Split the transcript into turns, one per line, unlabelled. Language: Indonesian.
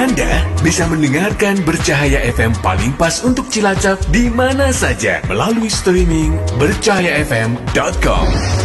Anda bisa mendengarkan Bercahaya FM paling pas untuk Cilacap di mana saja melalui streaming bercahayafm.com.